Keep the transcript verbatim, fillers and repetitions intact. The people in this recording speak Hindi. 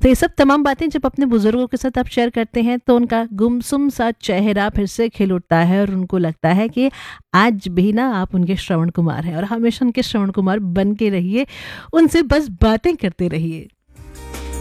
तो ये सब तमाम बातें जब अपने बुजुर्गों के साथ आप शेयर करते हैं तो उनका गुमसुम सा चेहरा फिर से खिल उठता है और उनको लगता है कि आज भी ना आप उनके श्रवण कुमार हैं और हमेशा उनके श्रवण कुमार बन के रहिए, उनसे बस बातें करते रहिए।